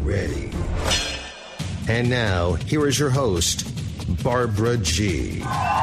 ready. And now, here is your host, Barbara G.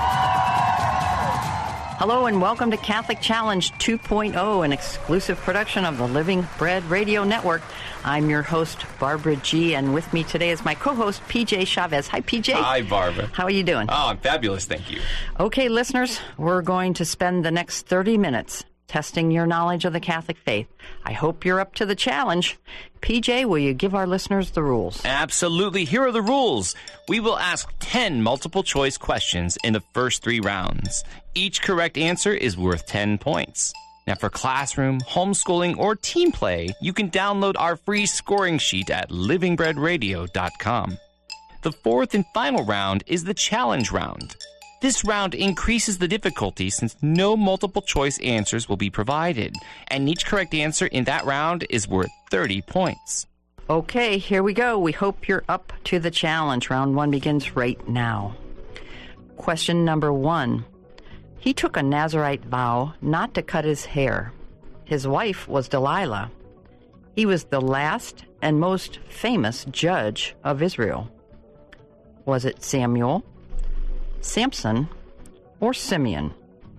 Hello and welcome to Catholic Challenge 2.0, an exclusive production of the Living Bread Radio Network. I'm your host, Barbara G., and with me today is my co-host, PJ Chavez. Hi, PJ. Hi, Barbara. How are you doing? Oh, I'm fabulous, thank you. Okay, listeners, we're going to spend the next 30 minutes testing your knowledge of the Catholic faith. I hope you're up to the challenge. PJ, will you give our listeners the rules? Absolutely. Here are the rules. We will ask 10 multiple-choice questions in the first 3 rounds. Each correct answer is worth 10 points. Now, for classroom, homeschooling, or team play, you can download our free scoring sheet at livingbreadradio.com. The fourth and final round is the challenge round. This round increases the difficulty since no multiple-choice answers will be provided, and each correct answer in that round is worth 30 points. Okay, here we go. We hope you're up to the challenge. Round 1 begins right now. Question number 1. He took a Nazirite vow not to cut his hair. His wife was Delilah. He was the last and most famous judge of Israel. Was it Samuel, Samson, or Simeon?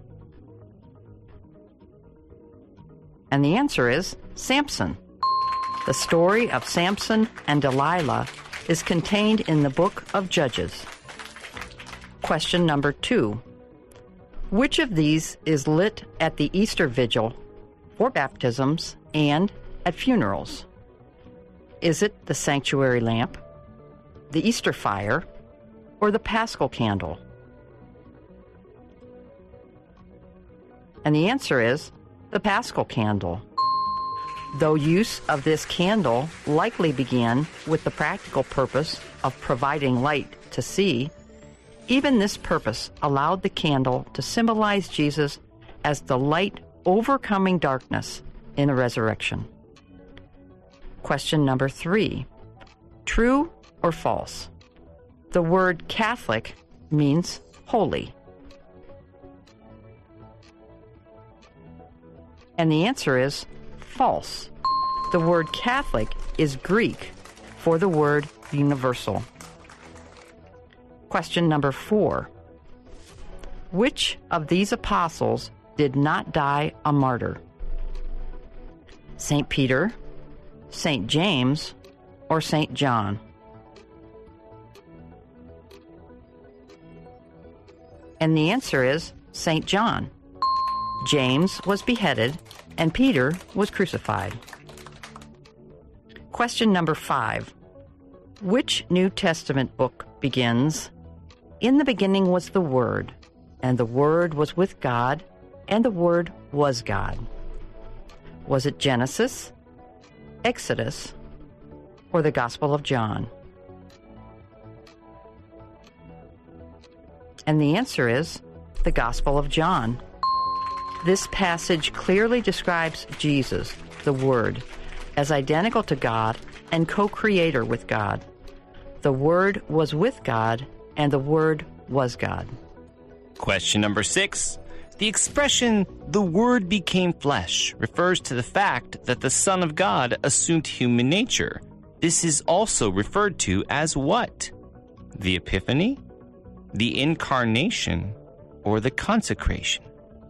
And the answer is Samson. The story of Samson and Delilah is contained in the book of Judges. Question number 2. Which of these is lit at the Easter Vigil, for baptisms, and at funerals? Is it the sanctuary lamp, the Easter fire, or the Paschal candle? And the answer is the Paschal candle. Though use of this candle likely began with the practical purpose of providing light to see, even this purpose allowed the candle to symbolize Jesus as the light overcoming darkness in the resurrection. Question number 3. True or false? The word Catholic means holy. And the answer is false. The word Catholic is Greek for the word universal. Question number 4. Which of these apostles did not die a martyr? St. Peter, St. James, or St. John? And the answer is St. John. James was beheaded, and Peter was crucified. Question number 5. Which New Testament book begins, "In the beginning was the Word, and the Word was with God, and the Word was God"? Was it Genesis, Exodus, or the Gospel of John? And the answer is the Gospel of John. This passage clearly describes Jesus, the Word, as identical to God and co-creator with God. The Word was with God, and the Word was God. Question number 6. The expression, "the Word became flesh," refers to the fact that the Son of God assumed human nature. This is also referred to as what? The Epiphany, the Incarnation, or the Consecration?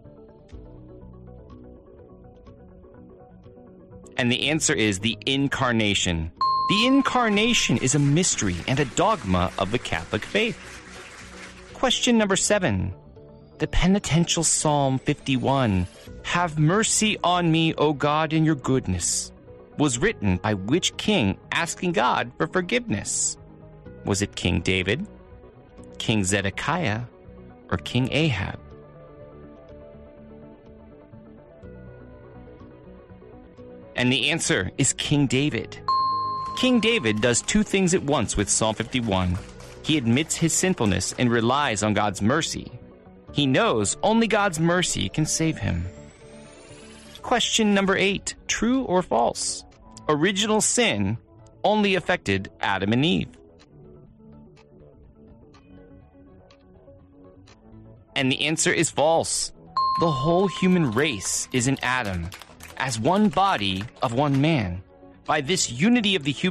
And the answer is the Incarnation. The Incarnation is a mystery and a dogma of the Catholic faith. Question number 7. The penitential Psalm 51, "Have mercy on me, O God, in your goodness," was written by which king asking God for forgiveness? Was it King David, King Zedekiah, or King Ahab? And the answer is King David. King David does 2 things at once with Psalm 51. He admits his sinfulness and relies on God's mercy. He knows only God's mercy can save him. Question number 8, true or false? Original sin only affected Adam and Eve. And the answer is false. The whole human race is in Adam, as one body of one man. By this unity of the human